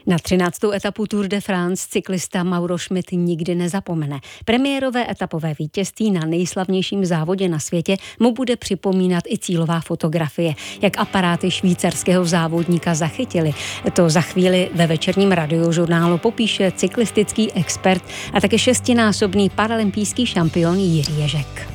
Na 13. etapu Tour de France cyklista Mauro Schmid nikdy nezapomene. Premiérové etapové vítězství na nejslavnějším závodě na světě mu bude připomínat i cílová fotografie, jak aparáty švýcarského závodníka zachytili. To za chvíli ve večerním radiožurnálu popíše cyklistický expert a také 6násobný paralympijský šampion Jiří Ježek.